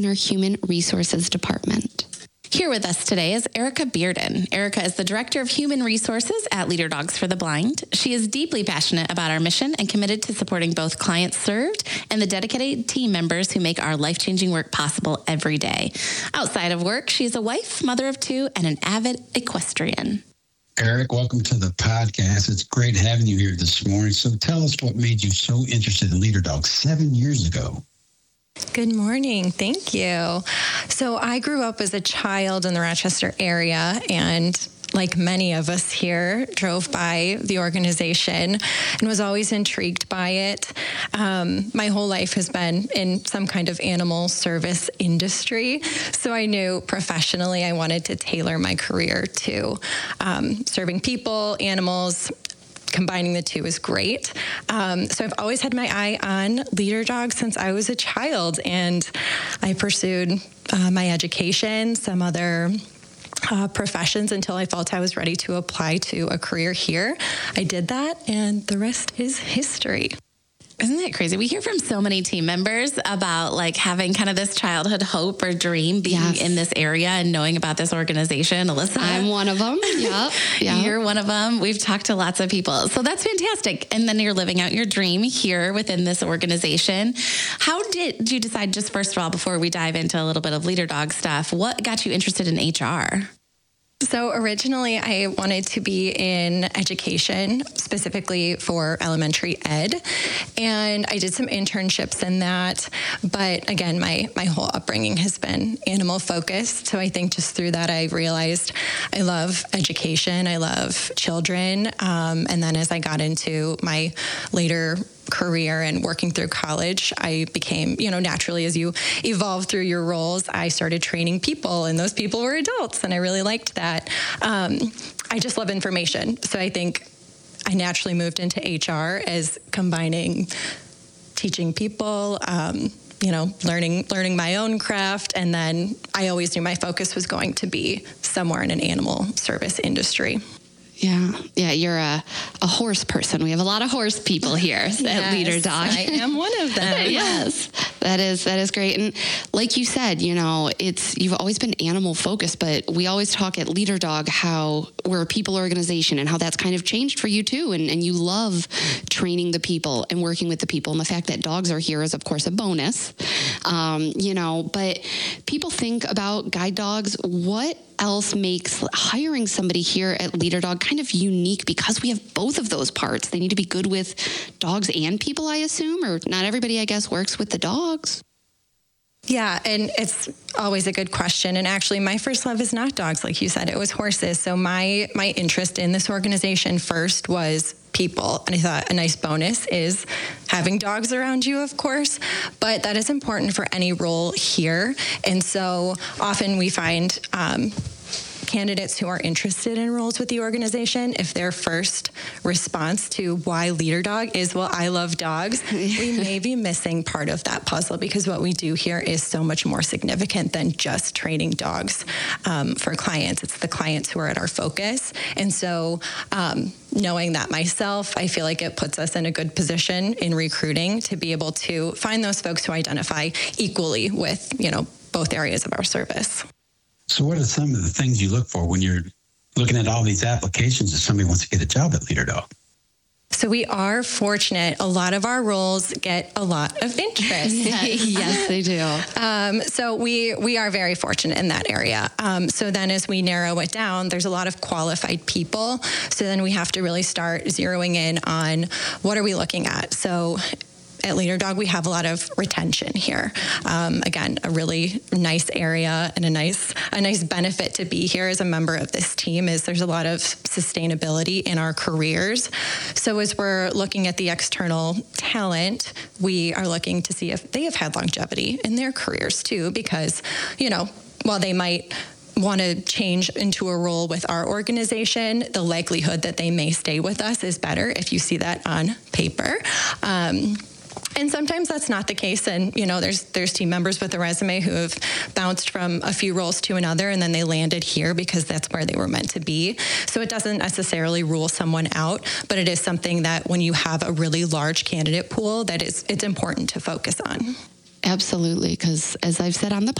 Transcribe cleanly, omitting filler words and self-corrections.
in our Human Resources Department. Here with us today is Erica Bearden. Erica is the Director of Human Resources at Leader Dogs for the Blind. She is deeply passionate about our mission and committed to supporting both clients served and the dedicated team members who make our life-changing work possible every day. Outside of work, she is a wife, mother of two, and an avid equestrian. Eric, welcome to the podcast. It's great having you here this morning. So tell us what made you so interested in Leader Dogs 7 years ago. Good morning. Thank you. So I grew up as a child in the Rochester area, and like many of us here, drove by the organization and was always intrigued by it. My whole life has been in some kind of animal service industry, so I knew professionally I wanted to tailor my career to serving people, animals. Combining the two is great. So I've always had my eye on Leader Dogs since I was a child, and I pursued my education, some other professions until I felt I was ready to apply to a career here. I did that, and the rest is history. Isn't that crazy? We hear from so many team members about like having kind of this childhood hope or dream being in this area and knowing about this organization. Alyssa, I'm one of them. Yep. You're one of them. We've talked to lots of people. So that's fantastic. And then you're living out your dream here within this organization. How did you decide, just first of all, before we dive into a little bit of Leader Dog stuff, what got you interested in HR? So originally I wanted to be in education, specifically for elementary ed. And I did some internships in that. But again, my whole upbringing has been animal focused. So I think just through that, I realized I love education. I love children. And then as I got into my later career and working through college, I became, naturally as you evolve through your roles, I started training people, and those people were adults, and I really liked that. I just love information. So I think I naturally moved into HR as combining teaching people, learning my own craft. And then I always knew my focus was going to be somewhere in an animal service industry. Yeah, you're a horse person. We have a lot of horse people here at Leader Dog. I am one of them. Yes, that is great. And like you said, you've always been animal focused, but we always talk at Leader Dog how we're a people organization and how that's kind of changed for you too. And you love training the people and working with the people. And the fact that dogs are here is, of course, a bonus. But people think about guide dogs. What else makes hiring somebody here at Leader Dog kind of unique, because we have both of those parts? They need to be good with dogs and people, I assume, or not everybody, I guess, works with the dogs. Yeah, and it's always a good question. And actually, my first love is not dogs, like you said. It was horses. So my interest in this organization first was people. And I thought a nice bonus is having dogs around you, of course. But that is important for any role here. And so often we find candidates who are interested in roles with the organization, if their first response to why Leader Dog is, well, I love dogs, we may be missing part of that puzzle, because what we do here is so much more significant than just training dogs for clients. It's the clients who are at our focus. And so knowing that myself, I feel like it puts us in a good position in recruiting to be able to find those folks who identify equally with, both areas of our service. So what are some of the things you look for when you're looking at all these applications if somebody wants to get a job at Leader Dog? So we are fortunate. A lot of our roles get a lot of interest. Yes, they do. So we are very fortunate in that area. So then as we narrow it down, there's a lot of qualified people. So then we have to really start zeroing in on what are we looking at. So at Leader Dog, we have a lot of retention here. Again, a really nice area and a nice benefit to be here as a member of this team is there's a lot of sustainability in our careers. So as we're looking at the external talent, we are looking to see if they have had longevity in their careers too, because, while they might want to change into a role with our organization, the likelihood that they may stay with us is better if you see that on paper. And sometimes that's not the case. And, there's team members with a resume who have bounced from a few roles to another, and then they landed here because that's where they were meant to be. So it doesn't necessarily rule someone out, but it is something that when you have a really large candidate pool, it's important to focus on. Absolutely, because as I've said on the